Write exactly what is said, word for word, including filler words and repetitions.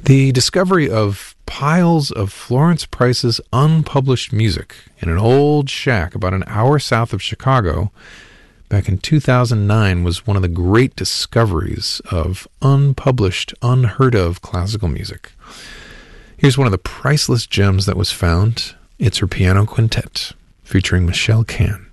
The discovery of piles of Florence Price's unpublished music in an old shack about an hour south of Chicago back in two thousand nine was one of the great discoveries of unpublished, unheard of classical music. Here's one of the priceless gems that was found. It's her piano quintet featuring Michelle Can.